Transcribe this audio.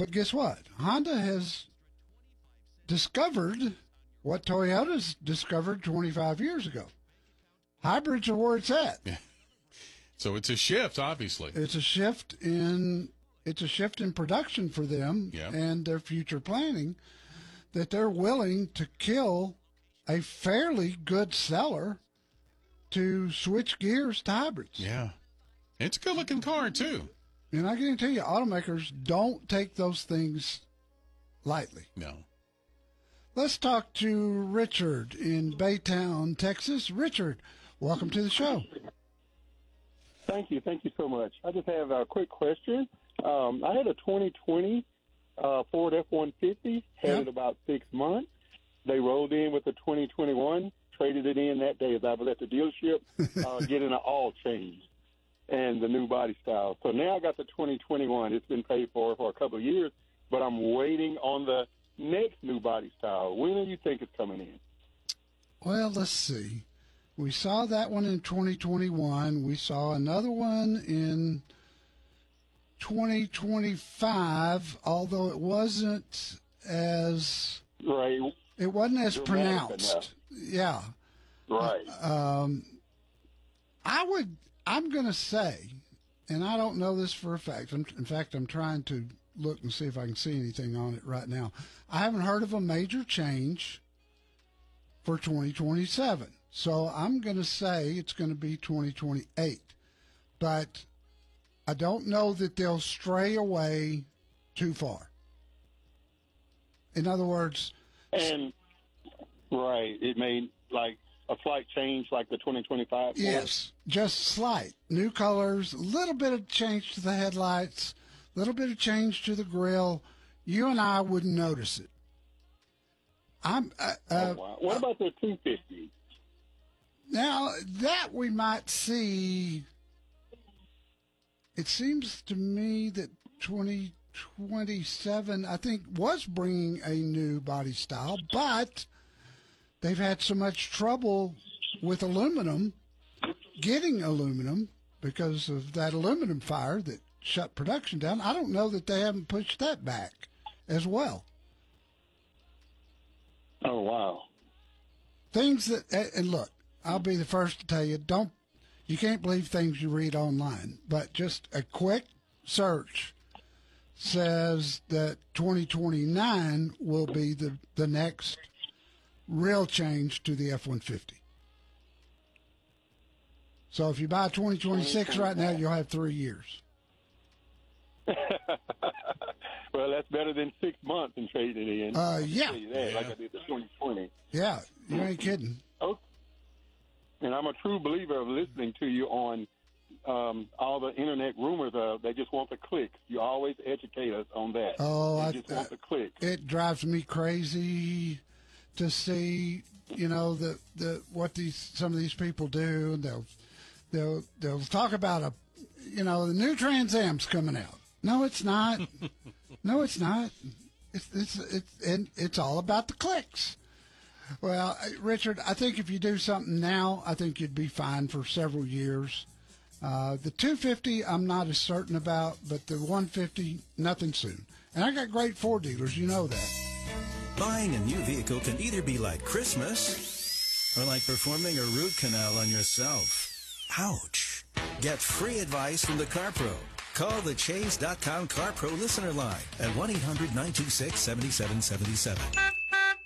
But guess what? Honda has discovered what Toyota's discovered 25 years ago. Hybrids are where it's at. Yeah. So it's a shift, obviously. It's a shift in production for them and their future planning, that they're willing to kill a fairly good seller to switch gears to hybrids. Yeah. It's a good-looking car, too. And I guarantee you, automakers don't take those things lightly. No. Let's talk to Richard in Baytown, Texas. Richard, welcome to the show. Thank you so much. I just have a quick question. I had a 2020 Ford F-150, had it about 6 months. They rolled in with the 2021, traded it in that day as I was at the dealership, getting an all change and the new body style. So now I got the 2021. It's been paid for a couple of years, but I'm waiting on the next new body style. When do you think it's coming in? Well, let's see. We saw that one in 2021. We saw another one in 2025, although it wasn't as right. It wasn't as Dramatic pronounced. enough. Yeah. Right. I'm going to say, and I don't know this for a fact. In fact, I'm trying to look and see if I can see anything on it right now. I haven't heard of a major change for 2027. So I'm going to say it's going to be 2028. But I don't know that they'll stray away too far. In other words... And, right, it made like a slight change like the 2025? Yes, just slight. New colors, a little bit of change to the headlights, a little bit of change to the grill. You and I wouldn't notice it. Wow. What about the 250? Now, that we might see. It seems to me that 2027, I think, was bringing a new body style, but they've had so much trouble with aluminum, getting aluminum, because of that aluminum fire that shut production down. I don't know that they haven't pushed that back as well. Oh, wow. Things that, and look, I'll be the first to tell you, you can't believe things you read online, but just a quick search says that 2029 will be the next real change to the F-150. So if you buy 2026 right now, you'll have 3 years. Well, that's better than 6 months and trading it in. Yeah. Like I did the 2020. Yeah, you ain't kidding. Oh, and I'm a true believer of listening to you on all the internet rumors. They just want the clicks. You always educate us on that. Oh, they just want the clicks. It drives me crazy to see, the what some of these people do, and they'll talk about the new Trans Am's coming out. No, it's not. No, it's not. It's all about the clicks. Well, Richard, I think if you do something now, I think you'd be fine for several years. The 250, I'm not as certain about, but the 150, nothing soon. And I got great Ford dealers, you know that. Buying a new vehicle can either be like Christmas or like performing a root canal on yourself. Ouch. Get free advice from the Car Pro. Call the Chase.com Car Pro listener line at 1-800-926-7777.